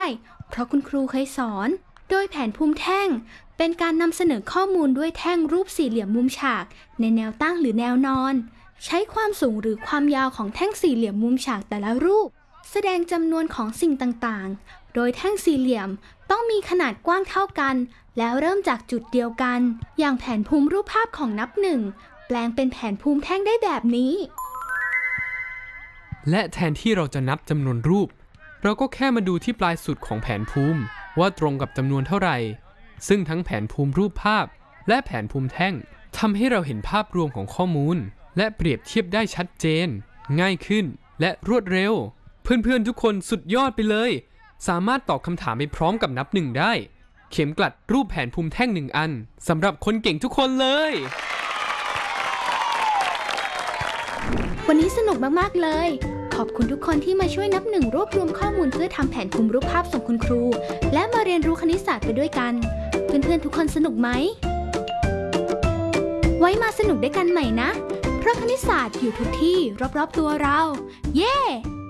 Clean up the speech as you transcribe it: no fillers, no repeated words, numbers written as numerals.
เพราะคุณครูเคยสอนโดยแผนภูมิแท่งเป็นการนำเสนอข้อมูลด้วยแท่งรูปสี่เหลี่ยมมุมฉากในแนวตั้งหรือแนวนอนใช้ความสูงหรือความยาวของแท่งสี่เหลี่ยมมุมฉากแต่ละรูปแสดงจำนวนของสิ่งต่างๆโดยแท่งสี่เหลี่ยมต้องมีขนาดกว้างเท่ากันแล้วเริ่มจากจุดเดียวกันอย่างแผนภูมิรูปภาพของนับหนึ่งแปลงเป็นแผนภูมิแท่งได้แบบนี้และแทนที่เราจะนับจำนวนรูปเราก็แค่มาดูที่ปลายสุดของแผนภูมิว่าตรงกับจำนวนเท่าไหร่ซึ่งทั้งแผนภูมิรูปภาพและแผนภูมิแท่งทำให้เราเห็นภาพรวมของข้อมูลและเปรียบเทียบได้ชัดเจนง่ายขึ้นและรวดเร็วเพื่อนๆทุกคนสุดยอดไปเลยสามารถตอบคำถามไปพร้อมกับนับหนึ่งได้เข็มกลัดรูปแผนภูมิแท่ง1 อันสำหรับคนเก่งทุกคนเลยวันนี้สนุกมากๆเลยขอบคุณทุกคนที่มาช่วยนับหนึ่งรวบรวมข้อมูลเพื่อทำแผนภูมิรูปภาพส่งคุณครูและมาเรียนรู้คณิตศาสตร์ไปด้วยกันเพื่อนๆทุกคนสนุกไหมไว้มาสนุกด้วยกันใหม่นะเพราะคณิตศาสตร์อยู่ทุกที่รอบๆตัวเราเย้